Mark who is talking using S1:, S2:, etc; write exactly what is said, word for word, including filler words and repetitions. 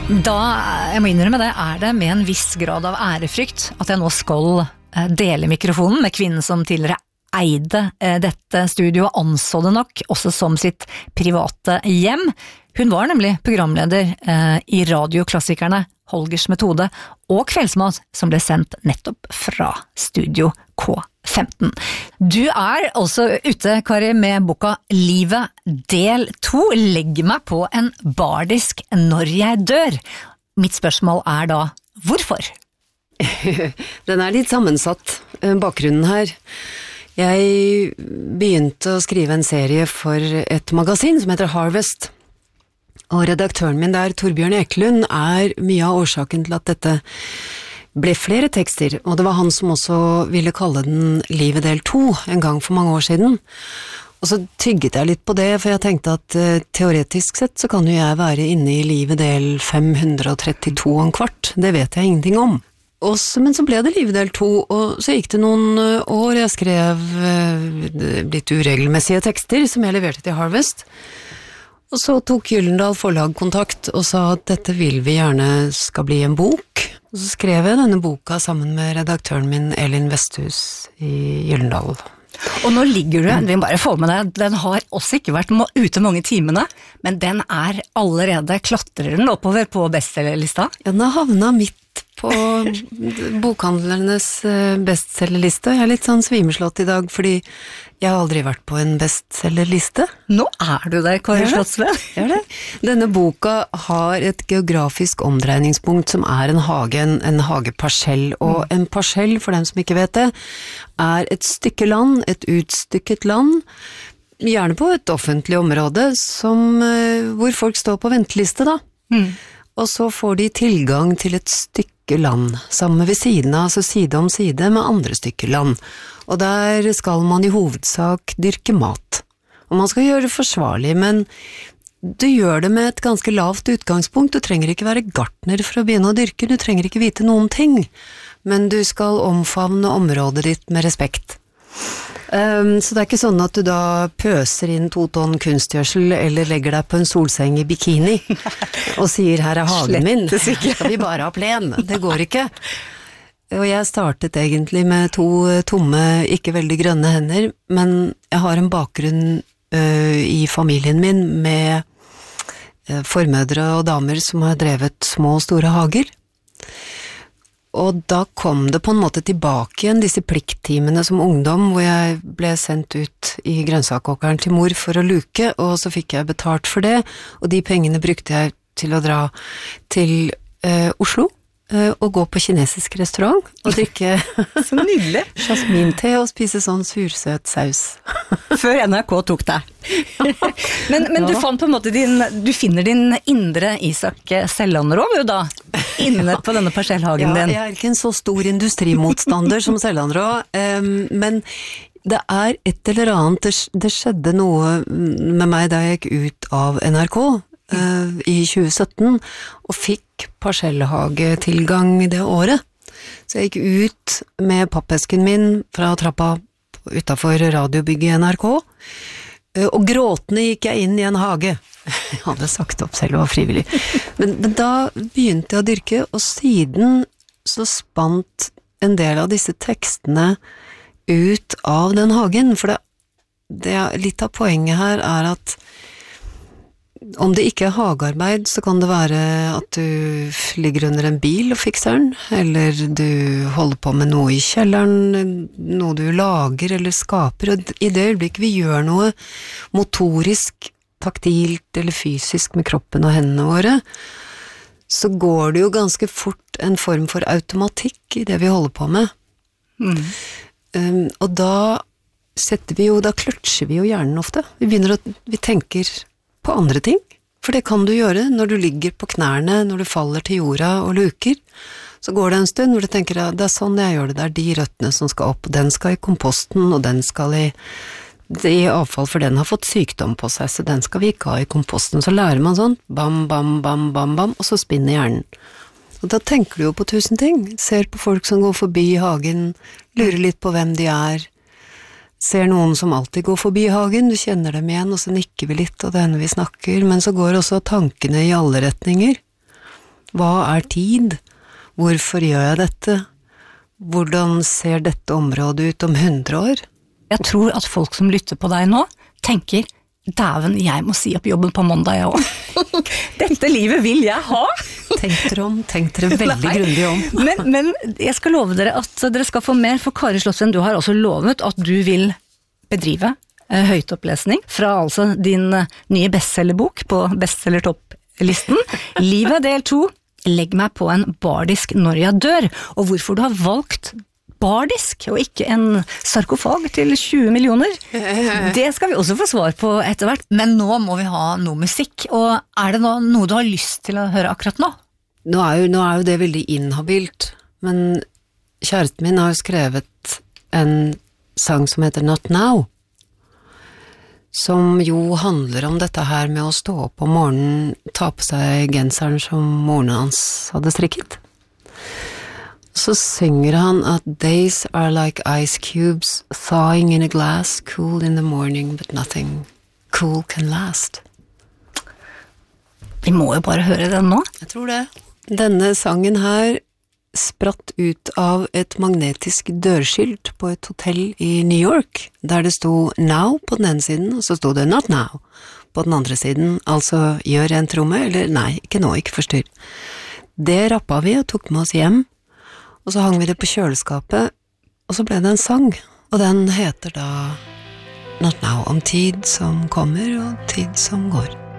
S1: Da, jeg må innrømme det, er det med en viss grad av ærefrykt at jeg nå skal dele mikrofonen med kvinnen som tidligere eide dette studio og anså det nok også som sitt private hjem. Hun var nemlig programleder i radioklassikerne Holgers metode og Kveldsmat som ble sendt nettopp fra studio K femten. Du er altså ute, Kari, med boka Livet del to. Legg meg på en bardisk når jeg dør. Mitt spørsmål er da, hvorfor?
S2: Den er litt sammensatt, bakgrunnen her. Jeg begynte å skrive en serie for et magasin som heter Harvest. Og redaktøren min der, Torbjørn Ekelund, er mye av årsaken til at dette ble flere tekster, og det var han som også ville kalle den Livet del to en gang for mange år siden. Og så tygget jeg litt på det, for jeg tenkte at uh, teoretisk sett så kan jo jeg være inne i Livet del fem hundre trettito og en kvart, det vet jeg ingenting om. Også, men så ble det Livet del to, og så gikk det noen uh, år, jeg skrev uh, litt uregelmessige tekster som jeg leverte til Harvest. Og så tok Gyllendal forlag kontakt og sa at dette vil vi gjerne skal bli en bok. Og så skrev jeg denne boka sammen med redaktøren min Elin Vesthus i Gyllendal.
S1: Og nå ligger du, vi må bare få med det, den har også ikke vært ute mange timene, men den er allerede, klatrer den oppover på bestsellerlista?
S2: Ja, den har havnet midt på bokhandlernes bestsellerliste. Jeg er litt sånn svimeslått i dag, fordi jeg har aldri vært på en bestsellerliste.
S1: Nå er du der, Kari Slottsveen.
S2: Gjør det? Denne boka har et geografisk omdreiningspunkt som er en hage, en, en hageparsell, og en parsell, for dem som ikke vet det, er et stykke land, et utstykket land, gjerne på et offentlig område, som, hvor folk står på venteliste da. Mm. Og så får de tilgang til et stykke land, sammen ved siden av, altså side om side med andre stykker land. Og der skal man i hovedsak dyrke mat. Og man skal gjøre det forsvarlig, men du gjør det med et ganske lavt utgangspunkt. Du trenger ikke være gartner for å begynne å dyrke, du trenger ikke vite noen ting, men du skal omfavne området ditt med respekt. Um, så det er ikke sånn at du da pøser inn to tonn kunstgjødsel eller legger deg på en solseng i bikini og sier her er hagen min, skal vi bare ha plen, det går ikke. Og jeg startet egentlig med to tomme, ikke veldig grønne hender, men jeg har en bakgrunn uh, i familien min med uh, formødre og damer som har drevet små og store hager. Og da kom det på en måte tilbake igjen, disse plikttimene som ungdom, hvor jeg ble sendt ut i grønnsakåkeren til mor for å luke, og så fikk jeg betalt for det, og de pengene brukte jeg til å dra til eh, Oslo, eh, og gå på kinesisk restaurant, og drikke
S1: så nydelig
S2: jasmin-te og spise sånn sursøt saus.
S1: Før N R K tok deg. men men ja. Du fant på en måte din, du finner din indre Isak Sellandrov jo da, inne på denne parsellhagen
S2: ja,
S1: din.
S2: Jeg er ikke en så stor industrimotstander som Sellandrov, um, men det er et eller annet, det, det skjedde noe med meg da jeg gikk ut av N R K uh, i tjue sytten, og fikk parsellhagetilgang det året. Så jeg gikk ut med pappesken min fra trappa utenfor radiobygget i N R K, og gråtende gikk jeg inn i en hage. Jeg hadde sagt opp selv og var frivillig. Men, men da begynte jeg å dyrke, og siden så spant en del av disse tekstene ut av den hagen, for det, det, litt av poenget her er at om det ikke er hagearbeid, så kan det være at du ligger under en bil og fikser den, eller du holder på med noe i kjelleren, noe du lager eller skaper, og i det øyeblikk vi gjør noe motorisk, taktilt eller fysisk med kroppen og hendene våre, så går det jo ganske fort en form for automatikk i det vi holder på med. Mm. Um, og da setter vi jo, da kløtsjer vi jo hjernen ofte. Vi begynner å, vi tenker på andre ting, for det kan du gjøre når du ligger på knærne, når du faller til jorda og luker. Så går det en stund hvor du tenker, ja, det er sånn jeg gjør det, det er de røttene som skal opp, og den skal i komposten, og den skal i, i avfall, for den har fått sykdom på seg, så den skal vi ikke ha i komposten. Så lærer man sånn, bam, bam, bam, bam, bam, og så spinner hjernen. Og da tenker du jo på tusen ting, ser på folk som går forbi hagen, lurer litt på hvem de er, ser noen som alltid går forbi hagen, du kjenner dem igjen, og så nikker vi litt, og det hender vi snakker, men så går også tankene i alle retninger. Hva er tid? Hvorfor gjør jeg dette? Hvordan ser dette området ut om hundre år?
S1: Jeg tror at folk som lytter på deg nå, tenker, dæven, jeg må si opp jobben på mandag, jeg også. Dette livet vil jeg ha!
S2: Tenk dere om, tenk dere veldig grundig om.
S1: men, men jeg skal love dere at dere skal få mer, for Kari Slottsveen, du har også lovet at du vil bedrive eh, høytopplesning fra altså din eh, nye bestsellerbok på bestsellertopplisten. Livet del to, legg meg på en bardisk når jeg dør, og hvorfor du har valgt bardisk, og ikke en sarkofag til tjue millioner. Det skal vi også få svar på etter hvert. Men nå må vi ha noe musikk, og er det noe, noe du har lyst til å høre akkurat nå?
S2: Nå er jo, nå er jo det veldig inhabilt, men kjæresten min har jo skrevet en sang som heter Not Now, som jo handler om dette her med å stå opp om morgenen, ta på seg genseren som moren hans hadde strikket. Så synger han at days are like ice cubes thawing in a glass, cool in the morning, but nothing cool can last.
S1: Vi må jo bare høre den nå.
S2: Jeg tror det. Denne sangen her spratt ut av et magnetisk dørskilt på et hotell i New York, der det sto now på den ene siden, og så sto det not now på den andre siden, altså gjør en tromme, eller nei, ikke nå, ikke forstyrr. Det rappet vi og tok med oss hjem, og så hang vi det på kjøleskapet, og så ble det en sang, og den heter da Not Now, om tid som kommer og tid som går.